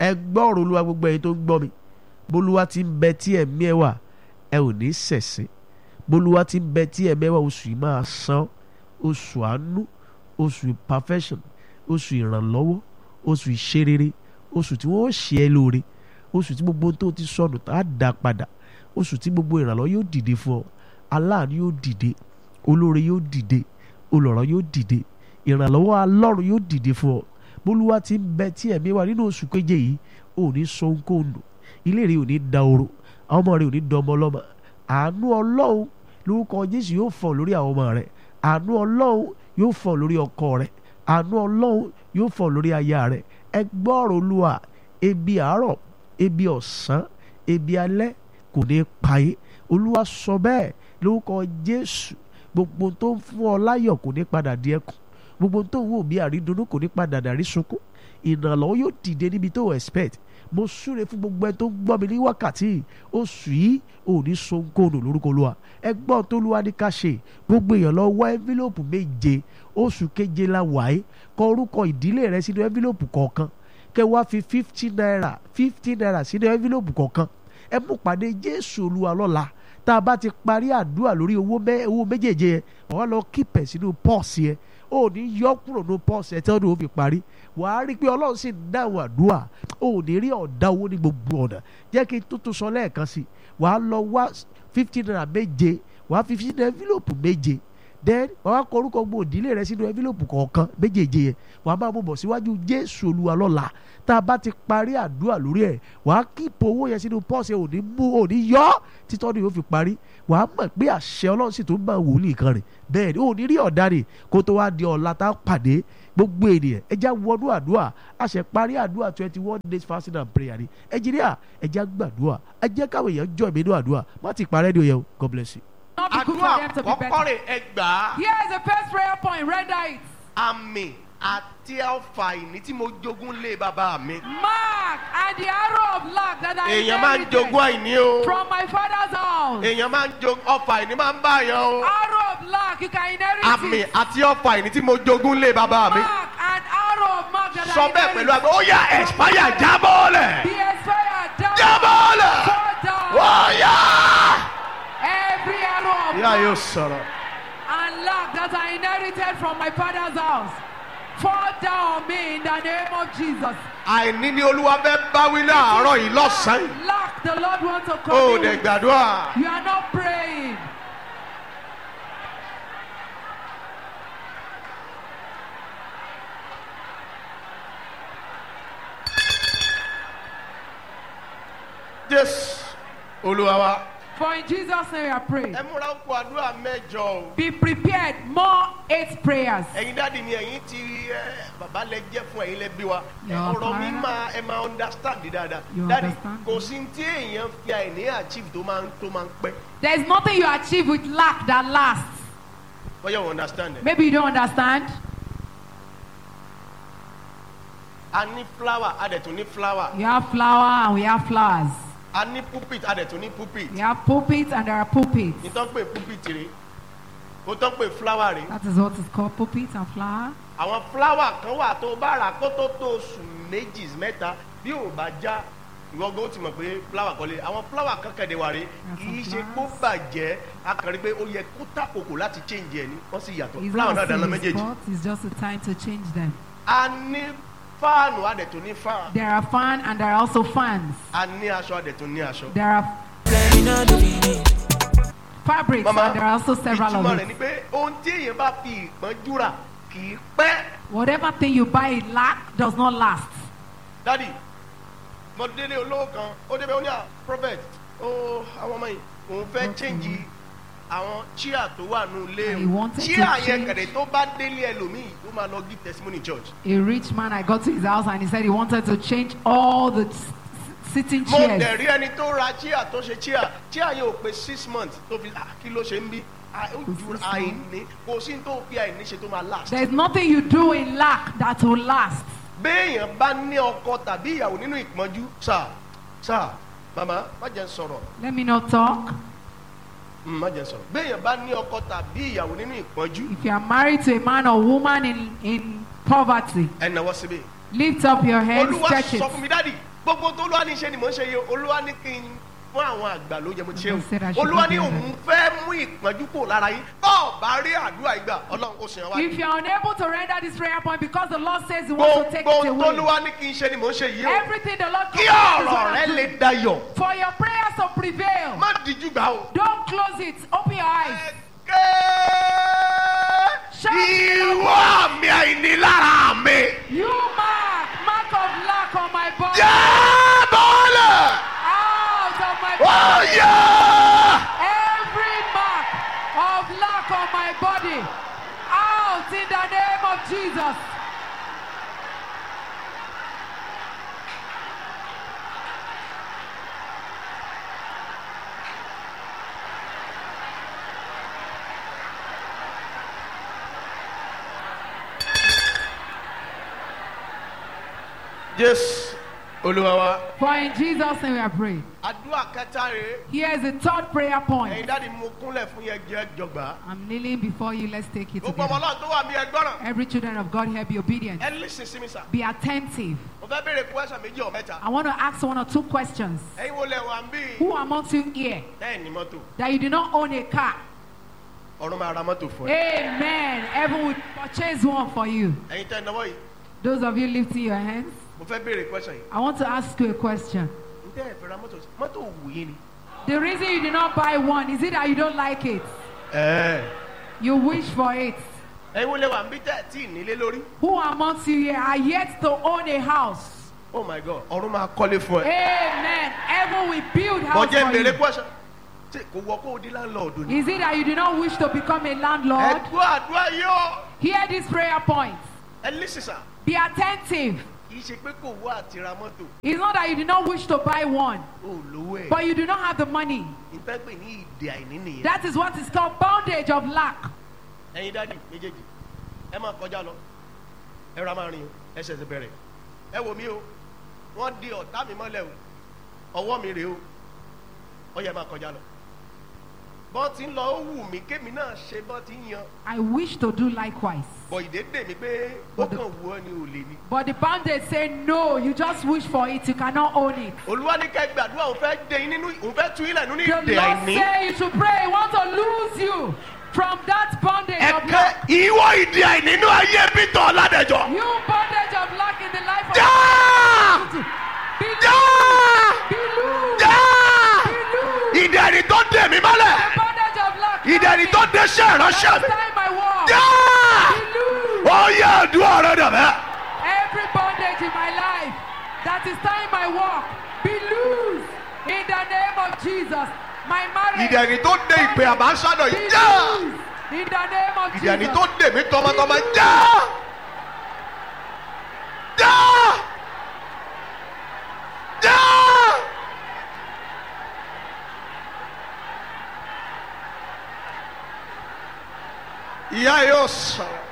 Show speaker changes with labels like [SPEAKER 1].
[SPEAKER 1] ẹ gbọ́ ọ̀rọ̀ Olúwa gbogbo ẹ̀yin tó ń gbọ́ mi. Bólúwa ti ń bẹ tí ẹ̀mí ẹ wà, ẹ ò ní ṣẹ̀sín. Bólúwa ti ń bẹ tí ẹ̀mí ẹ wà, oṣù yìí máa san. Oṣù àánú, oṣù perfection, oṣù ìrànlọ́wọ́, oṣù ìṣerere, oṣù tí wọ́n ṣe ẹ́ lóore, oṣù tí gbogbo tó ti sọnù tá a dá padà, oṣù tí gbogbo ìrànlọ́wọ́ yóò dìde fún ọ, aláàánú yóò dìde, olóore yóò dìde, olùrànlọ́wọ́ yóò dìde, ìrànlọ́wọ́ Ọlọ́run yóò dìde fún ọ. Bólúwa ti ń bẹ tí ẹ̀mí wà nínú oṣù keje yìí, ò ní sọ ohunkóhun nù, ilé rẹ ò ní dahoro, àwọn ọmọ rẹ ò ní dọmọ ọlọ́mọ. Àánú Ọlọ́run lórúkọ Jésù yóò fọ̀ lórí àwọn ọmọ rẹ, àánú Ọlọ́run yóò fọ̀ lórí ọkọ rẹ, àánú Ọlọ́run yóò fọ̀ lórí aya rẹ. Ẹ gbọ́ ọ̀rọ̀ Olúwa, ebi àárọ̀, ebi ọ̀sán, ebi alẹ́ kò ní pa yín. Olúwa sọ bẹ́ẹ̀ lórúkọ Jésù. Gbogbo tó ń fún ọ láyọ̀ kò ní padà di ẹkún, gbogbo tó ń wò bí àrídùnnú kò ní padà dàrí sunkún. Ìrànlọ́wọ́ yóò dìde níbi tó expect. Mo súre fún gbogbo ẹ tó ń gbọ́ mi ní wákàtí oṣù yìí, ò ní sonkóònù lórúkọ Olúwa. Ẹ gbọ́ tó Olúwa ní ká ṣe. Gbogbo èèyàn lọ wá envelope méje, oṣù keje la wáyé, kọ orúkọ ìdílé rẹ sínú envelope kọ̀ọ̀kan, kẹ wá fi 50 naira sínú envelope kọ̀ọ̀kan. Ẹ mú pàdé Jésù Olúwa lọ́la. Tá a bá ti parí àdúrà lórí owó méjèèjì yẹn, wọ́n lọ kípẹ̀ sínú pọ́ọ̀sì yẹn, ò ní yọ kúrò ní pọ́ọ̀sì ẹ̀ tí ọdún ó fi parí. Wàá rí i pé Ọlọ́run sì ń dáhùn àdúrà, ò ní rí ọ̀dá owó ní gbogbo ọ̀nà. Jẹ́ kí n tuntun sọ lẹ́ẹ̀kan sí i. Wàá lọ wá 50 naira méje, wàá fi sínú envelope méje, then wàá kọ orúkọ gbogbo ìdílé rẹ sínú envelope kọ̀ọ̀kan méjèèjì yẹn. Wàá máa mú bọ̀ síwájú Jésù Olúwa lọ́la. Tá a bá ti parí àdúrà lórí ẹ̀, wàá kípo owó yẹn sínú pọ́ọ̀sì, ò ní yọ títọ́ ni yóò fi parí. Wàá mọ̀ pé àṣẹ Ọlọ́run sì tó ń bá wòlíì kan rìn. Bẹ́ẹ̀ ni ò ní rí ọ̀dà rè kó tó wá di ọ̀la tá a pàdé. Gbogbo ènìyàn ẹ já wọnú àdúrà. A ṣe parí àdúrà 21 days fasting and prayer ni. Ẹnjìníà ẹ já gbàdúrà, ẹ jẹ́ káwọn èèyàn jọ ìmínú àdúrà. Má ti parẹ́ ní oyè o. God bless you.
[SPEAKER 2] Àdúrà kọ́kọ́ rè ẹ gbà á.
[SPEAKER 3] Here is the first prayer point. Render it.
[SPEAKER 2] Àmì àti ọfà ìní tí mo jogún lé bàbá mi.
[SPEAKER 3] Mark and the arrow of luck that I
[SPEAKER 2] Èèyàn máa ń jogún àìní o.
[SPEAKER 3] from my father's house.
[SPEAKER 2] Èèyàn máa ń jogún ọfà ìní máa ń bá yàn o.
[SPEAKER 3] Arrow of luck, you can inherit
[SPEAKER 2] Àmì
[SPEAKER 3] it.
[SPEAKER 2] àti ọfà ìní tí mo jogún lé bàbá mi.
[SPEAKER 3] Mark and arrow of mark that
[SPEAKER 2] Sọ
[SPEAKER 3] I
[SPEAKER 2] bẹ́ẹ̀ pẹ̀lú
[SPEAKER 3] inherit.
[SPEAKER 2] àgbẹ̀. Ó yá expire jábọ́ọ̀lẹ̀.
[SPEAKER 3] Be expired down.
[SPEAKER 2] Jábọ́ọ̀lẹ̀.
[SPEAKER 3] Fall down.
[SPEAKER 2] Ó yá.
[SPEAKER 3] Every arrow of
[SPEAKER 2] Ìyá yóò
[SPEAKER 3] mark
[SPEAKER 2] sọ̀rọ̀.
[SPEAKER 3] and luck that I inherited from my father's house. Fall down on me in the name of Jesus.
[SPEAKER 2] Àìní ni Olúwa fẹ́ báwí láàárọ̀ yìí lọ́sàn-án.
[SPEAKER 3] Luck, the Lord wants to
[SPEAKER 2] Ó
[SPEAKER 3] come
[SPEAKER 2] dẹ̀
[SPEAKER 3] in.
[SPEAKER 2] gbàdúrà.
[SPEAKER 3] You are not praying.
[SPEAKER 2] Jésù Olúwa wa.
[SPEAKER 3] For in Jesus' name we are praying.
[SPEAKER 2] Ẹ múra kó àdúrà mẹ́jọ o.
[SPEAKER 3] Be prepared. More 8 prayers.
[SPEAKER 2] Ẹ̀yin dáàdi ni ẹ̀yin ti bàbá lẹ jẹ́ fún ẹ̀yin lẹ bí wa.
[SPEAKER 3] Your
[SPEAKER 2] Ọ̀rọ̀ mi
[SPEAKER 3] father.
[SPEAKER 2] máa understand dáadáa.
[SPEAKER 3] You
[SPEAKER 2] Dáàdi
[SPEAKER 3] understand?
[SPEAKER 2] kò sí tí èèyàn fi àìní achieve tó máa ń pẹ́.
[SPEAKER 3] There is nothing you achieve with lack that lasts.
[SPEAKER 2] Bọ́yá o understand ẹ̀.
[SPEAKER 3] Maybe you don't understand.
[SPEAKER 2] A ní flower, a dẹ̀ tún ní flower.
[SPEAKER 3] You have flower and we have flowers.
[SPEAKER 2] A ní pulpit, a dẹ̀ tún ní pulpit.
[SPEAKER 3] We have pulpits and there are pulpits.
[SPEAKER 2] Ìtàn pé pulpit rè. Ó tán pé flower rè.
[SPEAKER 3] That is what is called pulpits and flower.
[SPEAKER 2] Àwọn flower kan wà tó bá rà kó tó oṣù méjì mẹ́ta bí ò bá já ìwọ gbọ́ ti mọ̀ pé flower kọ́lé. Àwọn flower kan kẹ̀dẹ̀ wà rè. Kì í ṣe kó bàjẹ́. A kàn rí pé ó yẹ kó tàkòkò láti change ẹ̀ ní. Wọ́n sì yàtọ̀.
[SPEAKER 3] It's
[SPEAKER 2] Flower
[SPEAKER 3] not
[SPEAKER 2] náà dáná
[SPEAKER 3] saying
[SPEAKER 2] méjèèjì.
[SPEAKER 3] spot, it's just a time to change them.
[SPEAKER 2] A ní fáànù, a dẹ̀ tún ní fáànù.
[SPEAKER 3] There are fan and there are also fans.
[SPEAKER 2] A ní aṣọ, a dẹ̀ tún ní aṣọ.
[SPEAKER 3] There are fabrics
[SPEAKER 2] Mama,
[SPEAKER 3] and there are also several
[SPEAKER 2] ìtumọ̀
[SPEAKER 3] of
[SPEAKER 2] rẹ̀
[SPEAKER 3] it.
[SPEAKER 2] ni pé ohun tí èèyàn bá fi ìpọ́njú rà kì í pẹ́.
[SPEAKER 3] Whatever thing you buy in lack does not last.
[SPEAKER 2] Dádì mo délé olówó kan ó débẹ̀ ó ní à prophet ó àwọn ọmọ yìí òun fẹ́ change àwọn chia tó wà nù ilé
[SPEAKER 3] He wanted to
[SPEAKER 2] chia yẹn
[SPEAKER 3] change-
[SPEAKER 2] kẹ̀dẹ̀ tó bá délé ẹlòmíì ó máa lọ give testimony church.
[SPEAKER 3] A rich man, I got to his house and he said he wanted to change all the sitting
[SPEAKER 2] Mo
[SPEAKER 3] chairs.
[SPEAKER 2] dẹ̀ rí ẹni tó ra chia tó ṣe chia yẹn ò pé 6 months tó fi kí ló ṣe ń bí ó ju àìní kò sí tó fi àìní ṣe tó máa last.
[SPEAKER 3] There's nothing you do in lack that will last.
[SPEAKER 2] Béèyàn bá ní ọkọ tàbí ìyàwó nínú ìpọ́njú sáà màmá má jẹ́ n sọ̀rọ̀.
[SPEAKER 3] Let me not talk.
[SPEAKER 2] Má jẹ́ sọ̀rọ̀. Béèyàn bá ní ọkọ tàbí ìyàwó nínú ìpọ́njú.
[SPEAKER 3] If you are married to a man or woman in poverty,
[SPEAKER 2] Ẹ nawọ́ síbí.
[SPEAKER 3] lift up your hands,
[SPEAKER 2] Olúwa
[SPEAKER 3] stretch
[SPEAKER 2] sọ
[SPEAKER 3] it.
[SPEAKER 2] fún mi dádì. gbogbo tó olúwa ní ṣe ni mò ń ṣe yìí olúwa ní kí n fún àwọn àgbà ló jẹ mo ti ṣe
[SPEAKER 3] God said I should
[SPEAKER 2] olúwa ní
[SPEAKER 3] give them.
[SPEAKER 2] òun fẹ́ mú ìpọ́njú kò lára yín bọ́ọ̀ bá rí àdúrà ìgbà ọlọ́run kò sìn wá.
[SPEAKER 3] If you are unable to render this prayer point because the Lord says He wants to take
[SPEAKER 2] gbogbo
[SPEAKER 3] it
[SPEAKER 2] tó
[SPEAKER 3] away,
[SPEAKER 2] olúwa ní kí n ṣe ni mò ń ṣe yìí o
[SPEAKER 3] everything the Lord
[SPEAKER 2] kí
[SPEAKER 3] commands is
[SPEAKER 2] ọ̀rọ̀
[SPEAKER 3] what
[SPEAKER 2] rẹ
[SPEAKER 3] I'm
[SPEAKER 2] lè
[SPEAKER 3] doing.
[SPEAKER 2] dayọ̀
[SPEAKER 3] For your prayers to prevail,
[SPEAKER 2] má díjú gbà o.
[SPEAKER 3] don't close it. Open your eyes.
[SPEAKER 2] Ìwọ àmì àìnílára mi.
[SPEAKER 3] You mark of lack on my body,
[SPEAKER 2] Jẹ́ bọ́ọ̀lù.
[SPEAKER 3] out of my
[SPEAKER 2] Ó
[SPEAKER 3] body.
[SPEAKER 2] yẹ.
[SPEAKER 3] Every mark of lack on my body, out in the name of Jesus.
[SPEAKER 2] Jésù Olúwa wa.
[SPEAKER 3] For in Jesus' name we are praying.
[SPEAKER 2] Àdúrà kẹta rèé.
[SPEAKER 3] Here is the third prayer
[SPEAKER 2] Ẹ̀yin
[SPEAKER 3] point.
[SPEAKER 2] dáàdi mo kúnlẹ̀ fún yẹn jẹ́ jọgbà.
[SPEAKER 3] I'm kneeling before you. Let's take it
[SPEAKER 2] Gbogbo ọmọ
[SPEAKER 3] together.
[SPEAKER 2] Ọlọ́run tó wà mí ẹ gbọ́ràn.
[SPEAKER 3] Every children of God here, be obedient.
[SPEAKER 2] Ẹ lísìn sí mi sà.
[SPEAKER 3] Be attentive.
[SPEAKER 2] Mo fẹ́ béèrè question méjì ọ̀ mẹ́ta.
[SPEAKER 3] I want to ask one or two questions.
[SPEAKER 2] Ẹ̀yin wo lẹ wà ń bí?
[SPEAKER 3] Who amongst you here
[SPEAKER 2] Ẹ ní mọ́tò.
[SPEAKER 3] that you do not own a car?
[SPEAKER 2] Ọ̀run máa ra mọ́tò fún ẹ.
[SPEAKER 3] Amen. Heaven will purchase one for you.
[SPEAKER 2] Ẹ̀yin tẹ́ ẹ náwó yìí.
[SPEAKER 3] Those of you lifting your hands,
[SPEAKER 2] Mo fẹ́ béèrè question yìí.
[SPEAKER 3] I want to ask you a question.
[SPEAKER 2] Ǹjẹ́ ẹ fẹ́ ra mọ́tò? Mọ́tò wù yín ni.
[SPEAKER 3] The reason you did not buy one, is it that you don't like it? You wish for it.
[SPEAKER 2] Ẹ̀yin wo lẹ wà ń bí tẹ́ ẹ tí ì nílé lórí?
[SPEAKER 3] Who amongst you here are yet to own a house?
[SPEAKER 2] Oh my God, ọ̀run máa kọ́lé fún ẹ.
[SPEAKER 3] Amen. Heaven will build
[SPEAKER 2] Mo
[SPEAKER 3] house
[SPEAKER 2] jẹ́
[SPEAKER 3] for
[SPEAKER 2] béèrè
[SPEAKER 3] you.
[SPEAKER 2] question. Ṣé kò wọ kó o di láńlọ́ọ̀dù ni?
[SPEAKER 3] Is it that you do not wish to become a landlord?
[SPEAKER 2] Ẹ gbọ́ àdúrà yìí o.
[SPEAKER 3] Hear this prayer point.
[SPEAKER 2] Ẹ lísìn sà.
[SPEAKER 3] Be attentive.
[SPEAKER 2] Kì í ṣe pé kò wọ àti ra mọ́tò.
[SPEAKER 3] It's not that you do not wish to buy one,
[SPEAKER 2] O ò lówó ẹ̀.
[SPEAKER 3] but you do not have the money.
[SPEAKER 2] Ìtẹ́gbẹ̀ ní ìdè àìní nìyẹn.
[SPEAKER 3] That is what is called bondage of lack.
[SPEAKER 2] Ẹ̀yin dáàdi méjèèjì ẹ máa kọjá lọ ẹ ra máa rìn o ẹ ṣẹ̀ṣẹ̀ bẹ̀rẹ̀ ẹ wò mí o wọ́n di ọ̀tá mi mọ́lẹ̀ o ọwọ́ mi rèé o ó yẹ máa kọjá lọ bọ́n ti ń lọ ó wù mí kémi náà ṣe bọ́n ti ń yan
[SPEAKER 3] I wish to do likewise.
[SPEAKER 2] bọ̀ ìdè dè mí pé ó kàn wù ọ́ ni ò lè ní.
[SPEAKER 3] But the bondage say no, you just wish for it, you cannot own it.
[SPEAKER 2] Olúwa ní kẹ́ gbàdúrà òun fẹ́ dé yín nínú òun fẹ́ tú yín lẹ̀ nínú
[SPEAKER 3] The
[SPEAKER 2] ìdè
[SPEAKER 3] Lord
[SPEAKER 2] àìní.
[SPEAKER 3] say you should pray, he want to lose you from that bondage of
[SPEAKER 2] Ẹ̀kẹ́
[SPEAKER 3] lack.
[SPEAKER 2] ìwọ ìdè àìní nínú ayé Peter Ọládẹjọ.
[SPEAKER 3] You bondage of lack in the life of
[SPEAKER 2] Já!
[SPEAKER 3] be
[SPEAKER 2] Já!
[SPEAKER 3] be loose.
[SPEAKER 2] Já!
[SPEAKER 3] Be loose.
[SPEAKER 2] Ìdè àìní tó dè mí mọ́lẹ̀.
[SPEAKER 3] The bondage of lack.
[SPEAKER 2] Ìdè àìní tó dé ṣẹ́ ìránṣẹ́ mi.
[SPEAKER 3] Time I walk.
[SPEAKER 2] Já!
[SPEAKER 3] Be loose.
[SPEAKER 2] Ó yẹ àdúrà rẹ dàbẹ́.
[SPEAKER 3] Every bondage in my life that is time I walk, be loose in the name of Jesus. My marriage,
[SPEAKER 2] Ìdè àìní tó dé ìpè àbáṣádọ̀
[SPEAKER 3] be
[SPEAKER 2] yìí já.
[SPEAKER 3] loose in the name of
[SPEAKER 2] Ìdè àìní
[SPEAKER 3] Jesus.
[SPEAKER 2] tó dè mí tọmọtọmọ já. Já. Já. Ìyá yóò sọ̀rọ̀.